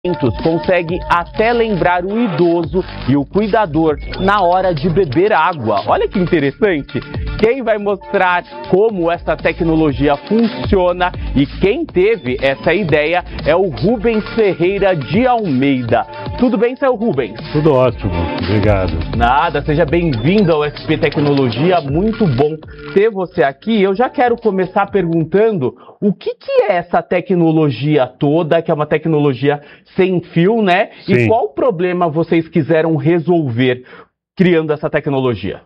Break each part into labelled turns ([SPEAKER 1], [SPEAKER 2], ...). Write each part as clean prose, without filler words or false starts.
[SPEAKER 1] consegue até lembrar o idoso e o cuidador na hora de beber água. Olha que interessante! Quem vai mostrar como essa tecnologia funciona e quem teve essa ideia é o Rubens Ferreira de Almeida. Tudo bem, seu Rubens?
[SPEAKER 2] Tudo ótimo, obrigado.
[SPEAKER 1] Nada, seja bem-vindo ao SP Tecnologia, muito bom ter você aqui. Eu já quero começar perguntando o que é essa tecnologia toda, que é uma tecnologia sem fio, né?
[SPEAKER 2] Sim.
[SPEAKER 1] E qual problema vocês quiseram resolver criando essa tecnologia?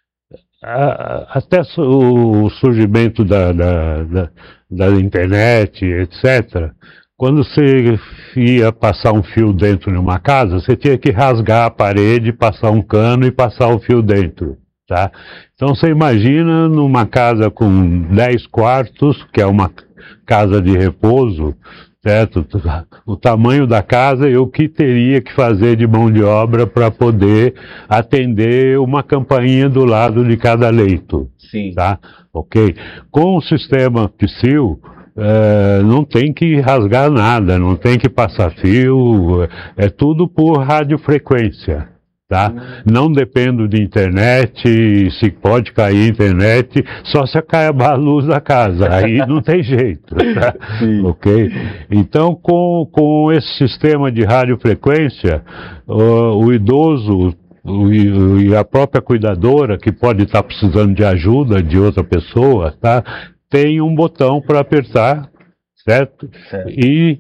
[SPEAKER 2] Até o surgimento da internet, etc., quando você ia passar um fio dentro de uma casa, você tinha que rasgar a parede, passar um cano e passar o fio dentro, tá? Então você imagina numa casa com 10 quartos, que é uma casa de repouso, certo? O tamanho da casa e o que teria que fazer de mão de obra para poder atender uma campainha do lado de cada leito.
[SPEAKER 1] Sim.
[SPEAKER 2] Tá? Ok? Com o sistema Psyll, não tem que rasgar nada, não tem que passar fio, é tudo por radiofrequência. Tá? Não dependo de internet, se pode cair a internet, só se acabar a luz da casa, aí não tem jeito, tá? Ok? Então, com esse sistema de radiofrequência, o idoso e a própria cuidadora, que pode estar precisando de ajuda de outra pessoa, tá? Tem um botão para apertar, certo? E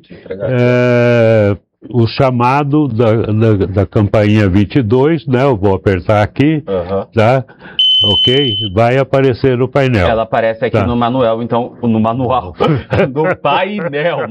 [SPEAKER 2] o chamado da campainha 22, né? Eu vou apertar aqui, tá? Ok? Vai aparecer no painel.
[SPEAKER 1] Ela aparece aqui no manual, então, no painel.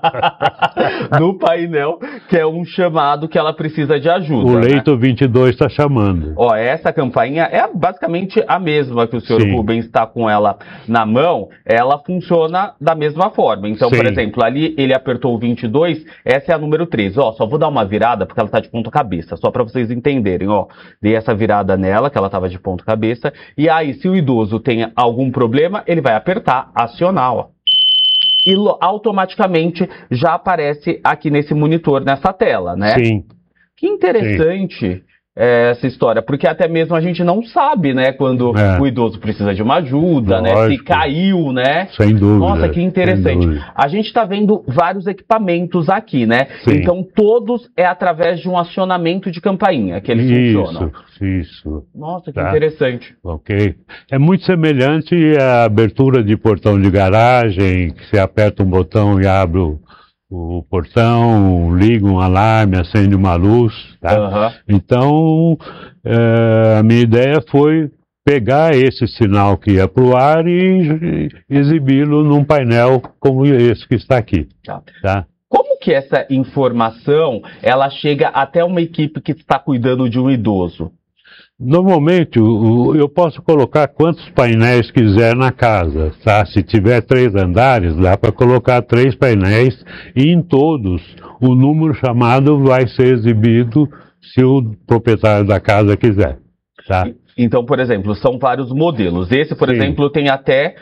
[SPEAKER 1] No painel, que é um chamado que ela precisa de ajuda.
[SPEAKER 2] O leito 22 está chamando.
[SPEAKER 1] Ó, essa campainha é basicamente a mesma que o senhor Rubens está com ela na mão, ela funciona da mesma forma. Então, por exemplo, ali ele apertou o 22, essa é a número 13. Ó, só vou dar uma virada, porque ela está de ponta cabeça, só para vocês entenderem, ó. Dei essa virada nela, que ela estava de ponta cabeça. E aí, se o idoso tem algum problema, ele vai apertar, acionar, ó. E automaticamente já aparece aqui nesse monitor, nessa tela, né?
[SPEAKER 2] Sim.
[SPEAKER 1] Que interessante essa história, porque até mesmo a gente não sabe, né, quando o idoso precisa de uma ajuda, né, se caiu, né?
[SPEAKER 2] Sem dúvida.
[SPEAKER 1] Nossa, que interessante. A gente está vendo vários equipamentos aqui, né? Então todos é através de um acionamento de campainha que eles funcionam.
[SPEAKER 2] Isso.
[SPEAKER 1] Nossa, que interessante.
[SPEAKER 2] Ok. É muito semelhante à abertura de portão de garagem, que você aperta um botão e abre o portão, liga um alarme, acende uma luz, tá? Então, a minha ideia foi pegar esse sinal que ia para o ar e exibi-lo num painel como esse que está aqui, tá?
[SPEAKER 1] Como que essa informação, ela chega até uma equipe que está cuidando de um idoso?
[SPEAKER 2] Normalmente, eu posso colocar quantos painéis quiser na casa, tá? Se tiver 3 andares, dá para colocar 3 painéis e em todos o número chamado vai ser exibido se o proprietário da casa quiser, tá?
[SPEAKER 1] Então, por exemplo, são vários modelos. Esse, por exemplo, tem até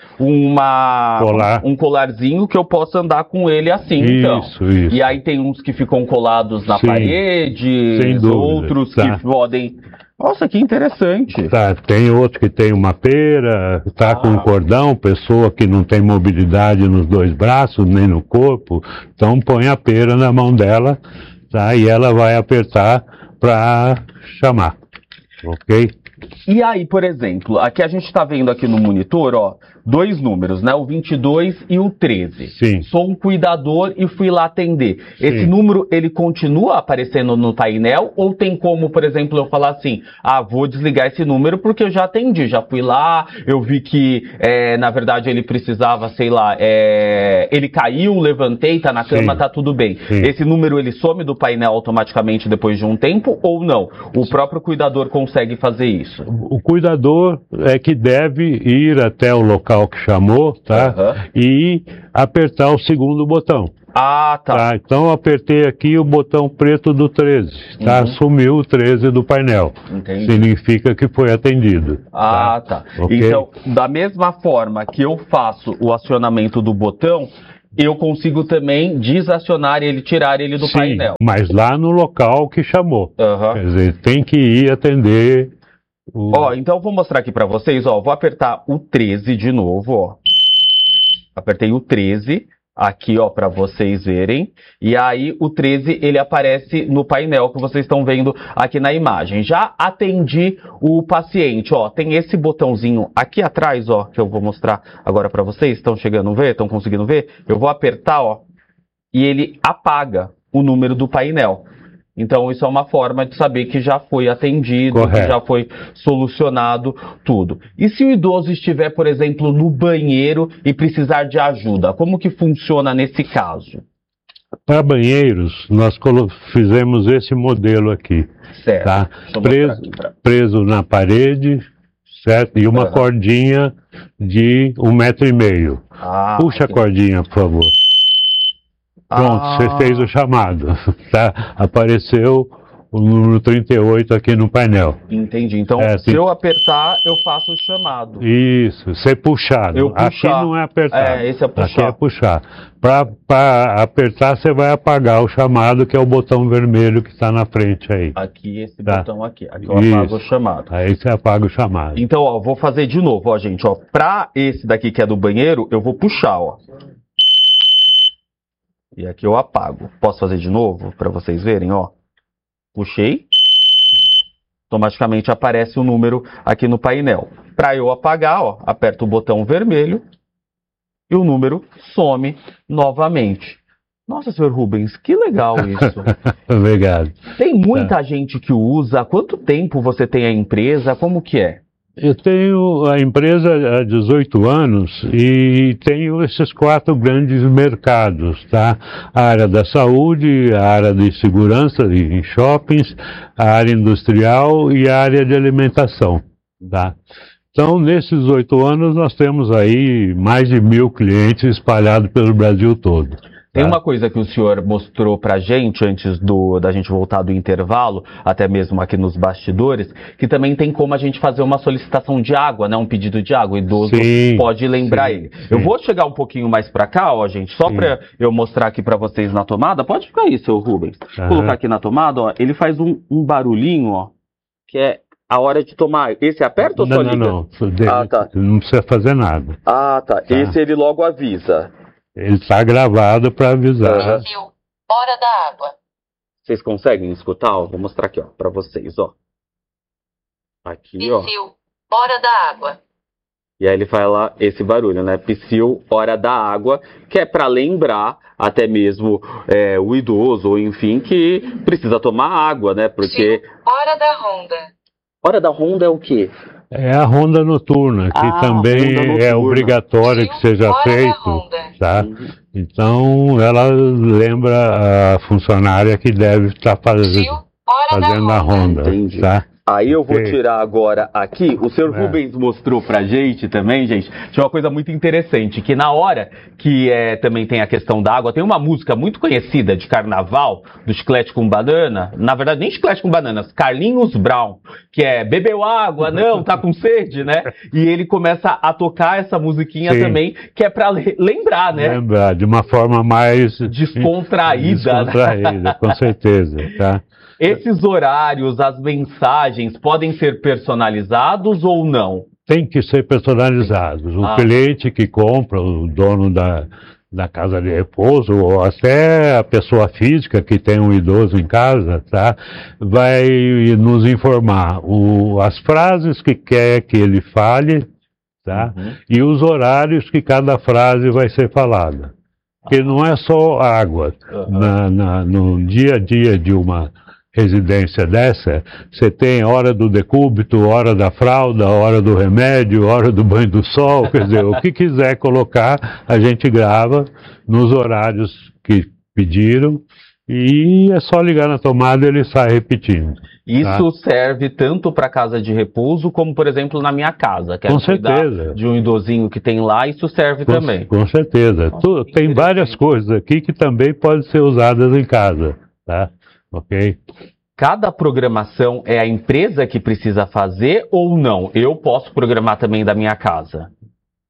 [SPEAKER 1] um colarzinho que eu posso andar com ele assim, então.
[SPEAKER 2] Isso.
[SPEAKER 1] E aí tem uns que ficam colados na parede, outros que podem... Nossa, que interessante.
[SPEAKER 2] Tá, tem outro que tem uma pera, tá com um cordão, pessoa que não tem mobilidade nos 2 braços, nem no corpo, então põe a pera na mão dela, tá, e ela vai apertar para chamar, ok?
[SPEAKER 1] E aí, por exemplo, aqui a gente está vendo aqui no monitor, ó, 2 números, né? O 22 e o 13.
[SPEAKER 2] Sim.
[SPEAKER 1] Sou um cuidador e fui lá atender. Esse número, ele continua aparecendo no painel? Ou tem como, por exemplo, eu falar assim, vou desligar esse número porque eu já atendi, já fui lá, eu vi que, na verdade, ele precisava, sei lá, ele caiu, levantei, tá na cama, tá tudo bem. Esse número, ele some do painel automaticamente depois de um tempo ou não? O próprio cuidador consegue fazer isso?
[SPEAKER 2] O cuidador é que deve ir até o local que chamou, tá? E apertar o segundo botão. Tá? Então eu apertei aqui o botão preto do 13, tá? Sumiu o 13 do painel.
[SPEAKER 1] Entendi.
[SPEAKER 2] Significa que foi atendido.
[SPEAKER 1] Tá. Okay? Então, da mesma forma que eu faço o acionamento do botão, eu consigo também desacionar ele, tirar ele do painel.
[SPEAKER 2] Mas lá no local que chamou. Quer dizer, tem que ir atender.
[SPEAKER 1] Ó, então eu vou mostrar aqui para vocês, ó, vou apertar o 13 de novo, ó. Apertei o 13 aqui, ó, para vocês verem. E aí o 13 ele aparece no painel que vocês estão vendo aqui na imagem. Já atendi o paciente, ó, tem esse botãozinho aqui atrás, ó, que eu vou mostrar agora para vocês. Estão chegando a ver? Estão conseguindo ver? Eu vou apertar, ó, e ele apaga o número do painel. Então, isso é uma forma de saber que já foi atendido, que já foi solucionado tudo. E se o idoso estiver, por exemplo, no banheiro e precisar de ajuda, como que funciona nesse caso?
[SPEAKER 2] Para banheiros, nós fizemos esse modelo aqui.
[SPEAKER 1] Certo.
[SPEAKER 2] Tá? Preso na parede, certo? E uma cordinha de 1,5 m. Puxa a cordinha, por favor. Pronto, você fez o chamado, tá? Apareceu o número 38 aqui no painel.
[SPEAKER 1] Entendi. Então, se eu apertar, eu faço o chamado.
[SPEAKER 2] Isso, você puxar. Aqui não é apertar.
[SPEAKER 1] Esse é puxar.
[SPEAKER 2] Aqui é puxar. Para apertar, você vai apagar o chamado, que é o botão vermelho que está na frente aí.
[SPEAKER 1] Aqui, esse botão aqui. Aqui eu apago o chamado.
[SPEAKER 2] Aí você apaga o chamado.
[SPEAKER 1] Então, ó, vou fazer de novo, ó, gente. Ó, para esse daqui que é do banheiro, eu vou puxar, ó. E aqui eu apago. Posso fazer de novo para vocês verem, ó. Puxei. Automaticamente aparece o número aqui no painel. Para eu apagar, ó, aperto o botão vermelho e o número some novamente. Nossa, senhor Rubens, que legal isso.
[SPEAKER 2] Obrigado.
[SPEAKER 1] Tem muita gente que usa. Há quanto tempo você tem a empresa? Como que é?
[SPEAKER 2] Eu tenho a empresa há 18 anos e tenho esses 4 grandes mercados, tá? A área da saúde, a área de segurança em shoppings, a área industrial e a área de alimentação, tá? Então, nesses 8 anos, nós temos aí mais de 1.000 clientes espalhados pelo Brasil todo.
[SPEAKER 1] Tem uma coisa que o senhor mostrou pra gente antes da gente voltar do intervalo, até mesmo aqui nos bastidores, que também tem como a gente fazer uma solicitação de água, né? Um pedido de água. O idoso pode lembrar ele. Eu vou chegar um pouquinho mais pra cá, ó, gente, só pra eu mostrar aqui pra vocês na tomada. Pode ficar aí, seu Rubens. Vou colocar aqui na tomada, ó. Ele faz um barulhinho, ó, que é a hora de tomar. Esse aperta ou só liga?
[SPEAKER 2] Não. Não precisa fazer nada.
[SPEAKER 1] Tá. Esse ele logo avisa.
[SPEAKER 2] Ele está gravado para avisar.
[SPEAKER 3] Hora da água.
[SPEAKER 1] Vocês conseguem escutar? Ó, vou mostrar aqui, ó, para vocês, ó. Aqui, ó.
[SPEAKER 3] Psil, hora da água.
[SPEAKER 1] E aí ele fala esse barulho, né? Psil, hora da água, que é para lembrar até mesmo o idoso, ou enfim, que precisa tomar água, né? Porque...
[SPEAKER 3] Psil, hora da ronda.
[SPEAKER 1] Hora da ronda é o quê?
[SPEAKER 2] É a ronda noturna, que também é obrigatório que seja feito, tá? Então, ela lembra a funcionária que deve estar fazendo a ronda, tá?
[SPEAKER 1] Aí eu vou tirar agora aqui, o senhor Rubens mostrou pra gente também, gente, tinha uma coisa muito interessante, que na hora que também tem a questão da água, tem uma música muito conhecida de carnaval, do Chiclete com Banana, na verdade nem Chiclete com Bananas, Carlinhos Brown, que é bebeu água, não, tá com sede, né? E ele começa a tocar essa musiquinha também, que é pra lembrar, né?
[SPEAKER 2] Lembrar, de uma forma mais...
[SPEAKER 1] Descontraída,
[SPEAKER 2] né? Com certeza, tá?
[SPEAKER 1] Esses horários, as mensagens, podem ser personalizados ou não?
[SPEAKER 2] Tem que ser personalizados. O cliente que compra, o dono da casa de repouso, ou até a pessoa física que tem um idoso em casa, tá? Vai nos informar as frases que quer que ele fale, tá? E os horários que cada frase vai ser falada. Porque não é só água. No dia a dia de uma residência dessa, você tem hora do decúbito, hora da fralda, hora do remédio, hora do banho do sol, quer dizer, o que quiser colocar, a gente grava nos horários que pediram e é só ligar na tomada e ele sai repetindo.
[SPEAKER 1] Isso serve tanto para casa de repouso como, por exemplo, na minha casa.
[SPEAKER 2] Com certeza.
[SPEAKER 1] De um idosinho que tem lá, isso serve também.
[SPEAKER 2] Com certeza. Tem várias coisas aqui que também podem ser usadas em casa, tá? Ok?
[SPEAKER 1] Cada programação é a empresa que precisa fazer ou não? Eu posso programar também da minha casa?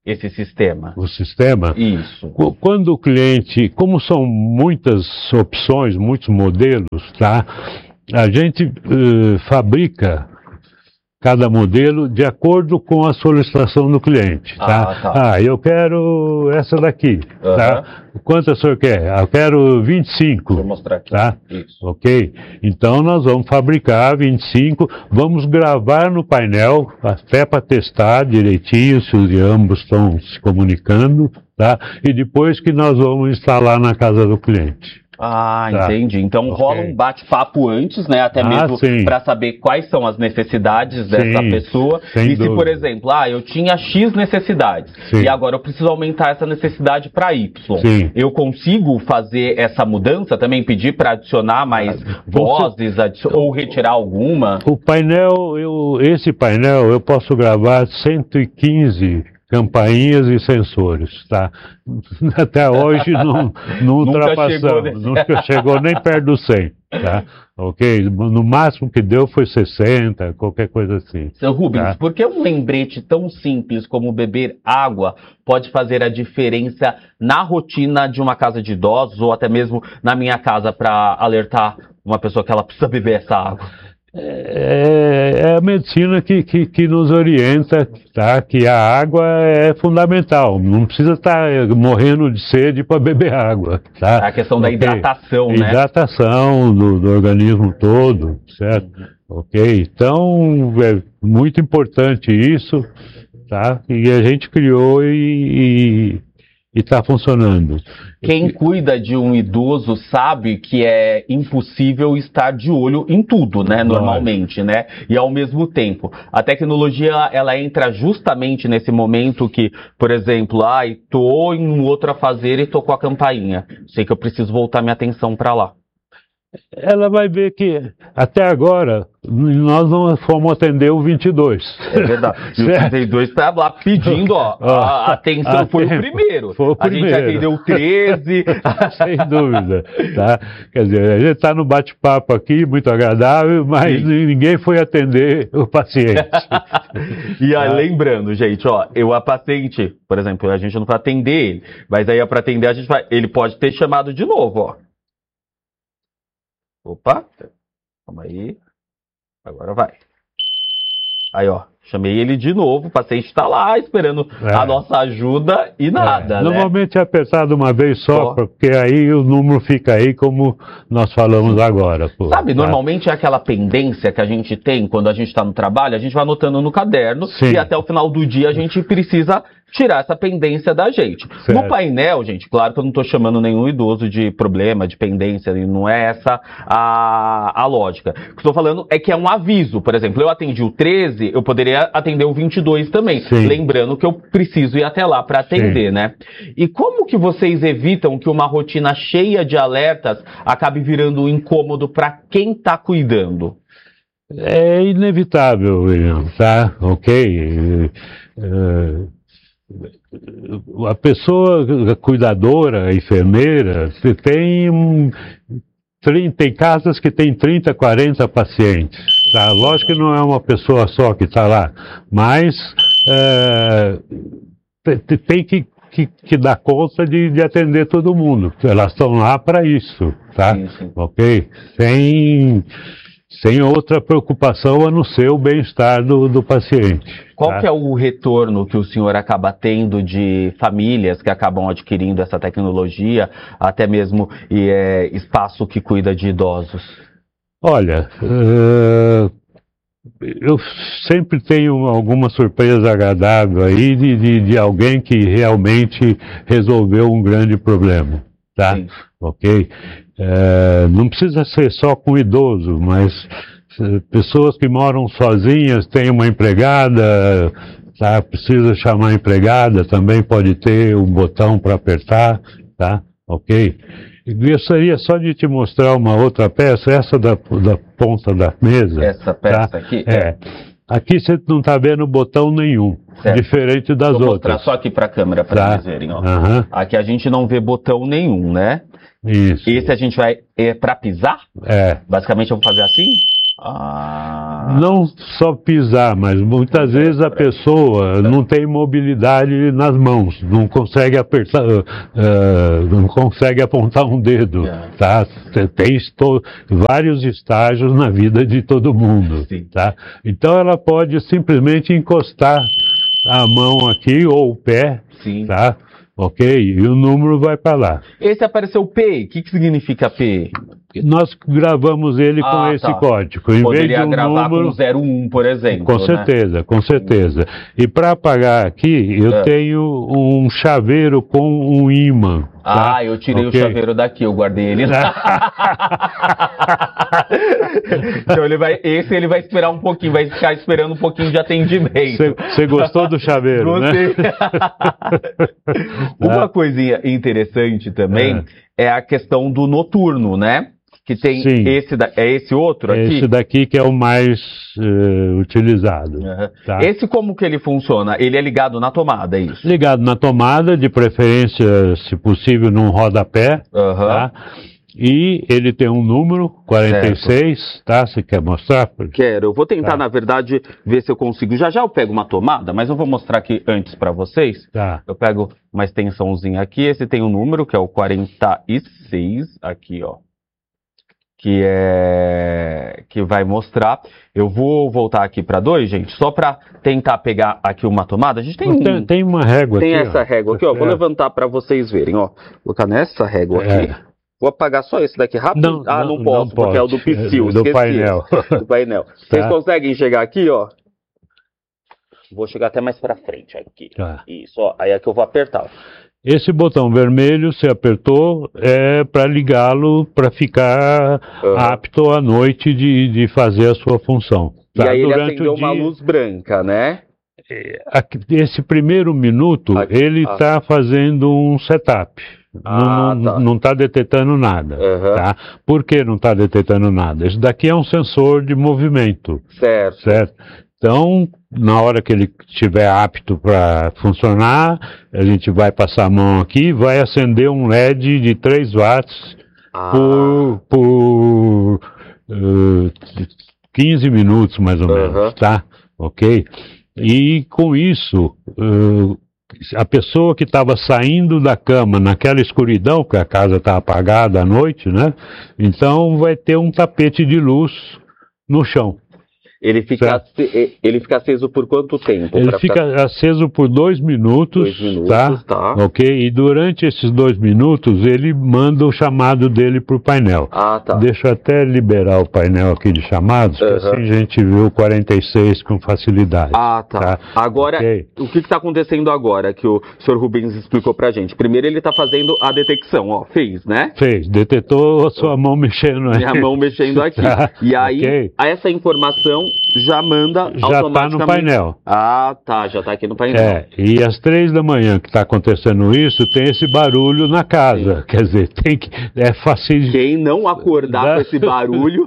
[SPEAKER 1] esse sistema?
[SPEAKER 2] O sistema?
[SPEAKER 1] Isso.
[SPEAKER 2] Quando o cliente, como são muitas opções, muitos modelos, tá? A gente fabrica cada modelo de acordo com a solicitação do cliente, tá? Eu quero essa daqui, tá? Quanto o senhor quer? Eu quero 25.
[SPEAKER 1] Vou mostrar aqui.
[SPEAKER 2] Tá?
[SPEAKER 1] Isso.
[SPEAKER 2] Ok? Então nós vamos fabricar 25, vamos gravar no painel, até para testar direitinho se os ambos estão se comunicando, tá? E depois que nós vamos instalar na casa do cliente.
[SPEAKER 1] Ah, entendi. Então rola um bate-papo antes, né? Até mesmo para saber quais são as necessidades dessa pessoa. E se, por exemplo, eu tinha X necessidades e agora eu preciso aumentar essa necessidade para Y. Eu consigo fazer essa mudança também, pedir para adicionar mais vozes ou retirar alguma?
[SPEAKER 2] O painel, esse painel eu posso gravar 115 campainhas e sensores, tá? Até hoje não ultrapassamos, nunca chegou nem perto do 100, tá? Ok? No máximo que deu foi 60, qualquer coisa assim.
[SPEAKER 1] Seu Rubens, por que um lembrete tão simples como beber água pode fazer a diferença na rotina de uma casa de idosos ou até mesmo na minha casa para alertar uma pessoa que ela precisa beber essa água?
[SPEAKER 2] É a medicina que nos orienta, tá? Que a água é fundamental. Não precisa estar morrendo de sede para beber água. Tá?
[SPEAKER 1] A questão da hidratação, né?
[SPEAKER 2] Hidratação do organismo todo, certo? Ok? Então, é muito importante isso, tá? E a gente criou e está funcionando.
[SPEAKER 1] Quem cuida de um idoso sabe que é impossível estar de olho em tudo, né? Normalmente, né? E ao mesmo tempo, a tecnologia, ela entra justamente nesse momento que, por exemplo, tô em um outro afazer e tô com a campainha. Sei que eu preciso voltar minha atenção para lá.
[SPEAKER 2] Ela vai ver que, até agora, nós não fomos atender o 22.
[SPEAKER 1] É verdade. E o 32 está lá pedindo, a atenção foi o primeiro. A gente atendeu o 13.
[SPEAKER 2] Sem dúvida. Tá? Quer dizer, a gente está no bate-papo aqui, muito agradável, mas ninguém foi atender o paciente.
[SPEAKER 1] E aí, lembrando, gente, a paciente, por exemplo, a gente não vai atender ele, mas aí para atender ele pode ter chamado de novo, Opa, calma aí, agora vai. Aí, chamei ele de novo, o paciente está lá esperando a nossa ajuda e nada, né?
[SPEAKER 2] Normalmente é apertado uma vez só, porque aí o número fica aí como nós falamos agora.
[SPEAKER 1] Sabe, normalmente é aquela pendência que a gente tem quando a gente está no trabalho, a gente vai anotando no caderno e até o final do dia a gente precisa tirar essa pendência da gente. Certo. No painel, gente, claro que eu não estou chamando nenhum idoso de problema, de pendência, não é essa a lógica. O que estou falando é que é um aviso. Por exemplo, eu atendi o 13, eu poderia atender o 22 também. Lembrando que eu preciso ir até lá para atender, né? E como que vocês evitam que uma rotina cheia de alertas acabe virando um incômodo para quem está cuidando?
[SPEAKER 2] É inevitável, William, tá? Ok? A pessoa cuidadora, a enfermeira, tem casas que tem 30, 40 pacientes. Tá? Lógico que não é uma pessoa só que está lá, mas tem que dar conta de atender todo mundo. Elas estão lá para isso, tá? Sim. Ok? Sem outra preocupação a não ser o bem-estar do paciente.
[SPEAKER 1] Qual que é o retorno que o senhor acaba tendo de famílias que acabam adquirindo essa tecnologia, até mesmo espaço que cuida de idosos?
[SPEAKER 2] Olha, eu sempre tenho alguma surpresa agradável aí de alguém que realmente resolveu um grande problema, tá? Sim. Ok? Não precisa ser só com idoso, mas pessoas que moram sozinhas, têm uma empregada, tá? Precisa chamar a empregada, também pode ter um botão para apertar, tá? Ok? Eu gostaria só de te mostrar uma outra peça, essa da ponta da mesa.
[SPEAKER 1] Essa peça aqui?
[SPEAKER 2] Aqui você não está vendo botão nenhum, diferente das outras. Vou mostrar
[SPEAKER 1] só aqui para a câmera para eles verem. Aqui a gente não vê botão nenhum, né?
[SPEAKER 2] Isso.
[SPEAKER 1] Esse a gente vai para pisar? Basicamente eu vou fazer assim?
[SPEAKER 2] Não só pisar, mas muitas vezes a pessoa não tem mobilidade nas mãos, não consegue apertar, não consegue apontar um dedo, tá? Tem vários estágios na vida de todo mundo, tá? Então ela pode simplesmente encostar a mão aqui ou o pé, tá? Ok? E o número vai para lá.
[SPEAKER 1] Esse apareceu P, o que significa P?
[SPEAKER 2] Nós gravamos ele com esse código. Em
[SPEAKER 1] Poderia
[SPEAKER 2] vez de
[SPEAKER 1] gravar
[SPEAKER 2] número,
[SPEAKER 1] com 01, por exemplo.
[SPEAKER 2] Com certeza, com certeza. E para apagar aqui, eu tenho um chaveiro com um ímã. Tá?
[SPEAKER 1] Eu tirei o chaveiro daqui, eu guardei ele lá. Então ele vai esperar um pouquinho, vai ficar esperando um pouquinho de atendimento.
[SPEAKER 2] Você gostou do chaveiro,
[SPEAKER 1] Gostei. Né? Uma coisinha interessante também é a questão do noturno, né? Que tem esse outro aqui?
[SPEAKER 2] Esse daqui que é o mais utilizado. Tá?
[SPEAKER 1] Esse como que ele funciona? Ele é ligado na tomada, é isso?
[SPEAKER 2] Ligado na tomada, de preferência, se possível, num rodapé. Tá? E ele tem um número, 46, tá? Você quer mostrar?
[SPEAKER 1] Quero. Eu vou tentar, na verdade, ver se eu consigo. Já eu pego uma tomada, mas eu vou mostrar aqui antes para vocês.
[SPEAKER 2] Tá.
[SPEAKER 1] Eu pego uma extensãozinha aqui. Esse tem um número, que é o 46, aqui, ó. Que vai mostrar. Eu vou voltar aqui para 2, gente, só para tentar pegar aqui uma tomada. A gente
[SPEAKER 2] tem uma régua
[SPEAKER 1] aqui. Tem
[SPEAKER 2] essa
[SPEAKER 1] régua aqui, ó. Vou levantar para vocês verem, ó. Vou colocar nessa régua aqui. Vou apagar só esse daqui rápido. Não posso, porque é o do Psyll.
[SPEAKER 2] Do painel.
[SPEAKER 1] Do painel. Vocês conseguem chegar aqui, ó? Vou chegar até mais para frente aqui. Isso, ó. Aí é que eu vou apertar, ó.
[SPEAKER 2] Esse botão vermelho, você apertou, é para ligá-lo para ficar apto à noite de fazer a sua função.
[SPEAKER 1] Tá? E aí ele acendeu uma luz branca, né?
[SPEAKER 2] Esse primeiro minuto, ele está fazendo um setup. Não está detectando nada. Tá? Por que não está detectando nada? Esse daqui é um sensor de movimento. Certo? Então, na hora que ele estiver apto para funcionar, a gente vai passar a mão aqui e vai acender um LED de 3 watts por 15 minutos, mais ou menos, tá? Ok? E com isso, a pessoa que estava saindo da cama naquela escuridão, porque a casa está apagada à noite, né? Então vai ter um tapete de luz no chão.
[SPEAKER 1] Ele fica aceso por quanto tempo?
[SPEAKER 2] Ele fica aceso por 2 minutos. 2 minutos, tá? Ok? E durante esses 2 minutos, ele manda o chamado dele para o painel.
[SPEAKER 1] Tá.
[SPEAKER 2] Deixa eu até liberar o painel aqui de chamados, porque assim a gente vê o 46 com facilidade.
[SPEAKER 1] Tá. Agora, o que está acontecendo agora, que o Sr. Rubens explicou para a gente? Primeiro ele está fazendo a detecção, ó. Fez, né?
[SPEAKER 2] Fez. Detetou a sua mão mexendo aí.
[SPEAKER 1] Minha mão mexendo aqui. E aí, essa informação já manda automaticamente.
[SPEAKER 2] Já está no painel.
[SPEAKER 1] Já está aqui no painel.
[SPEAKER 2] E às 3 da manhã que está acontecendo isso, tem esse barulho na casa. Quer dizer, é fácil.
[SPEAKER 1] Quem não acordar com esse barulho...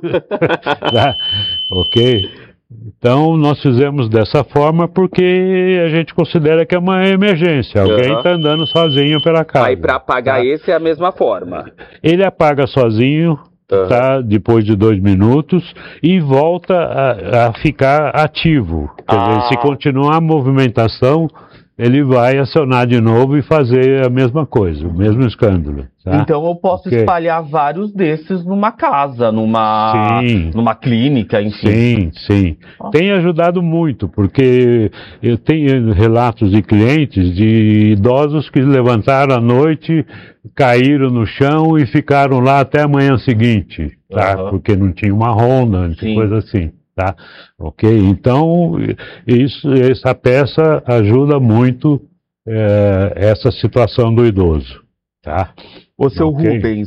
[SPEAKER 2] Ok? Então, nós fizemos dessa forma porque a gente considera que é uma emergência. Alguém está andando sozinho pela casa.
[SPEAKER 1] Aí, para apagar esse é a mesma forma.
[SPEAKER 2] Ele apaga sozinho. Tá, depois de 2 minutos e volta a ficar ativo. Quer dizer, se continuar a movimentação, ele vai acionar de novo e fazer a mesma coisa, o mesmo escândalo. Tá?
[SPEAKER 1] Então eu posso espalhar vários desses numa casa, numa clínica, enfim.
[SPEAKER 2] Sim. Tem ajudado muito, porque eu tenho relatos de clientes, de idosos que levantaram à noite, caíram no chão e ficaram lá até a manhã seguinte, tá? Porque não tinha uma ronda, coisa assim. Tá? Ok? Então, essa peça ajuda muito essa situação do idoso. Tá?
[SPEAKER 1] O seu Rubens,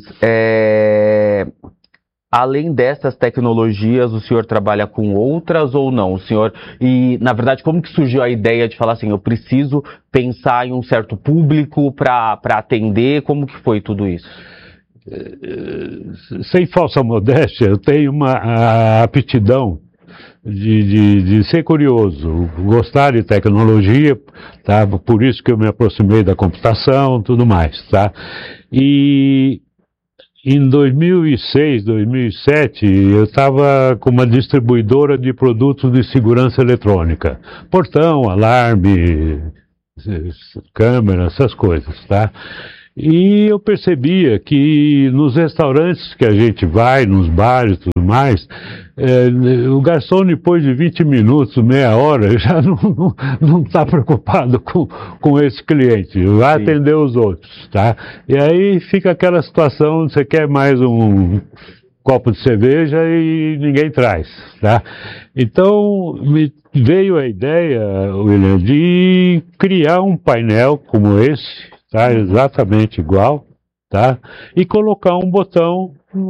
[SPEAKER 1] além dessas tecnologias, o senhor trabalha com outras ou não? O senhor, e na verdade, como que surgiu a ideia de falar assim, eu preciso pensar em um certo público para atender? Como que foi tudo isso?
[SPEAKER 2] Sem falsa modéstia, eu tenho uma aptidão de ser curioso, gostar de tecnologia, tá? Por isso que eu me aproximei da computação e tudo mais, tá? E Em 2006, 2007, eu estava com uma distribuidora de produtos de segurança eletrônica. Portão, alarme, câmera, essas coisas, tá? E eu percebia que nos restaurantes que a gente vai, nos bares e tudo mais, o garçom, depois de 20 minutos, meia hora, já não está preocupado com esse cliente, vai atender os outros, tá? E aí fica aquela situação, você quer mais um copo de cerveja e ninguém traz, tá? Então, me veio a ideia, William, de criar um painel como esse, tá? Exatamente igual, tá? E colocar um botão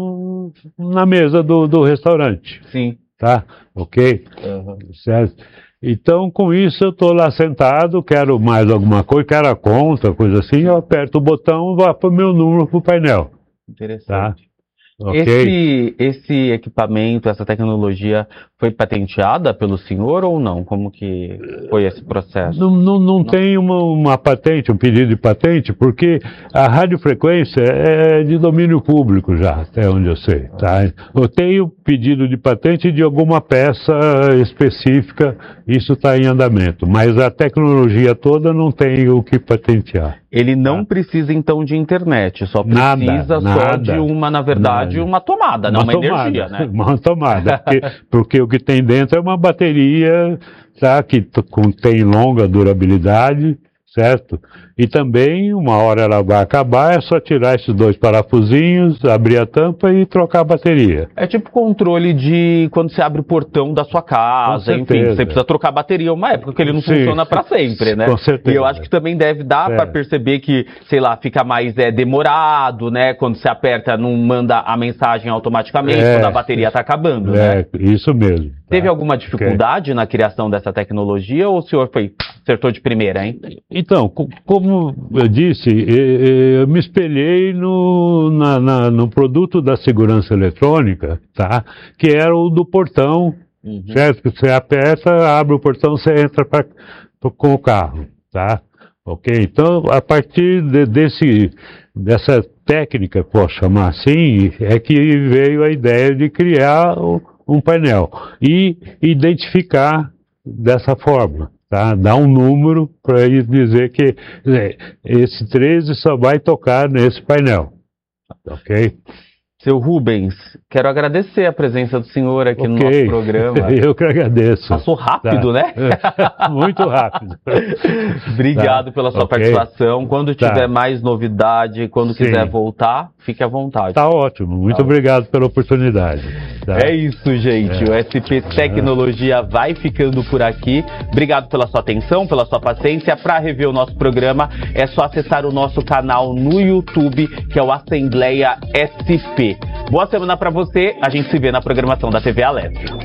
[SPEAKER 2] na mesa do restaurante.
[SPEAKER 1] Sim.
[SPEAKER 2] Tá? Ok? Certo? Então, com isso, eu estou lá sentado, quero mais alguma coisa, quero a conta, coisa assim, eu aperto o botão, vai para o meu número para o painel.
[SPEAKER 1] Interessante.
[SPEAKER 2] Tá? Okay.
[SPEAKER 1] Esse equipamento, essa tecnologia foi patenteada pelo senhor ou não? Como que foi esse processo?
[SPEAKER 2] Não tem uma patente, um pedido de patente, porque a radiofrequência é de domínio público já, até onde eu sei. Tá? Eu tenho pedido de patente de alguma peça específica, isso está em andamento, mas a tecnologia toda não tem o que patentear.
[SPEAKER 1] Ele não precisa, então, de internet, só precisa só de uma, na verdade, uma tomada, não uma energia, né?
[SPEAKER 2] Uma tomada, porque o que tem dentro é uma bateria, tá, que tem longa durabilidade, certo? E também, uma hora ela vai acabar, é só tirar esses dois parafusinhos, abrir a tampa e trocar a bateria.
[SPEAKER 1] É tipo controle de quando você abre o portão da sua casa, enfim, você precisa trocar a bateria uma época, porque ele não funciona para sempre, né?
[SPEAKER 2] Com certeza.
[SPEAKER 1] E eu acho que também deve dar para perceber que, sei lá, fica mais demorado, né? Quando você aperta, não manda a mensagem automaticamente, quando a bateria está acabando, né?
[SPEAKER 2] Isso mesmo.
[SPEAKER 1] Teve alguma dificuldade na criação dessa tecnologia ou o senhor acertou de primeira, hein?
[SPEAKER 2] Então, como eu disse, eu me espelhei no produto da segurança eletrônica, tá? Que era o do portão, certo? Que você aperta, abre o portão, você entra com o carro, tá? Ok? Então, a partir dessa técnica, posso chamar assim, é que veio a ideia de criar um painel e identificar dessa forma. Tá? Dá um número para ele dizer que esse 13 só vai tocar nesse painel. Ok?
[SPEAKER 1] Seu Rubens, quero agradecer a presença do senhor aqui no nosso programa.
[SPEAKER 2] Eu que agradeço.
[SPEAKER 1] Passou rápido, né?
[SPEAKER 2] Muito rápido.
[SPEAKER 1] Obrigado pela sua participação. Quando tiver mais novidade, quando quiser voltar, fique à vontade.
[SPEAKER 2] Tá ótimo. Muito obrigado pela oportunidade. Tá?
[SPEAKER 1] É isso, gente. O SP Tecnologia vai ficando por aqui. Obrigado pela sua atenção, pela sua paciência. Para rever o nosso programa, é só acessar o nosso canal no YouTube, que é o Assembleia SP. Boa semana para você. A gente se vê na programação da TV Alerj.